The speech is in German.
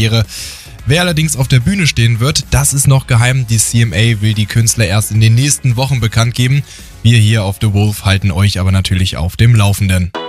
Karriere. Wer allerdings auf der Bühne stehen wird, das ist noch geheim. Die CMA will die Künstler erst in den nächsten Wochen bekannt geben. Wir hier auf The Wolf halten euch aber natürlich auf dem Laufenden.